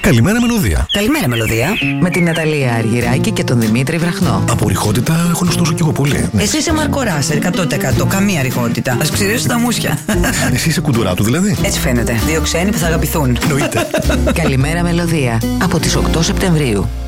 Καλημέρα Μελωδία. Καλημέρα Μελωδία. Με την Ναταλία Αργυράκη και τον Δημήτρη Βραχνό. Από ρηχότητα έχω ωστόσο κι εγώ πολύ. Ναι. Εσύ είσαι Μαρκοράσερ 100%. Καμία ρηχότητα. Ας ξηρίσω τα μουσια. Εσύ είσαι κουντουράτου δηλαδή. Έτσι φαίνεται. Δύο ξένοι που θα αγαπηθούν. Εννοείται. Καλημέρα Μελωδία. Από τις 8 Σεπτεμβρίου.